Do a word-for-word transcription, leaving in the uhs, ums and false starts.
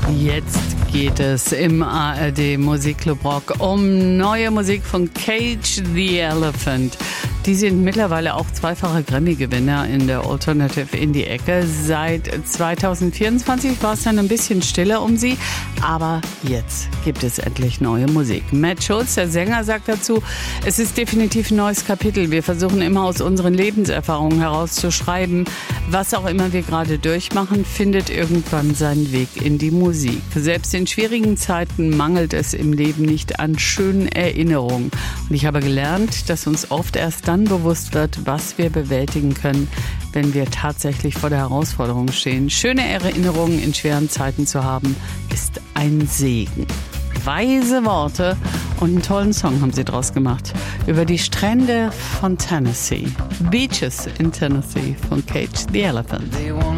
Jetzt geht es im A R D Musikclub Rock um neue Musik von Cage the Elephant. Die sind mittlerweile auch zweifache Grammy-Gewinner in der Alternative Indie-Ecke. Seit zwanzig vierundzwanzig war es dann ein bisschen stiller um sie, aber jetzt gibt es endlich neue Musik. Matt Schulz, der Sänger, sagt dazu, es ist definitiv ein neues Kapitel. Wir versuchen immer aus unseren Lebenserfahrungen herauszuschreiben. Was auch immer wir gerade durchmachen, findet irgendwann seinen Weg in die Musik. Selbst in schwierigen Zeiten mangelt es im Leben nicht an schönen Erinnerungen. Und ich habe gelernt, dass uns oft erst dann bewusst wird, was wir bewältigen können, wenn wir tatsächlich vor der Herausforderung stehen. Schöne Erinnerungen in schweren Zeiten zu haben, ist ein Segen. Weise Worte und einen tollen Song haben sie draus gemacht. Über die Strände von Tennessee. Beaches in Tennessee von Cage the Elephant.